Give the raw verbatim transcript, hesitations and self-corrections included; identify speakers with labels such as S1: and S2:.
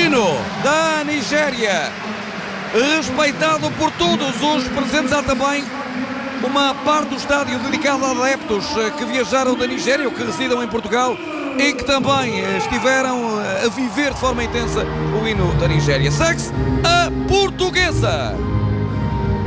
S1: hino da Nigéria, respeitado por todos os presentes. Há também uma parte do estádio dedicada a adeptos que viajaram da Nigéria ou que residam em Portugal e que também estiveram a viver de forma intensa o hino da Nigéria. Segue-se a portuguesa.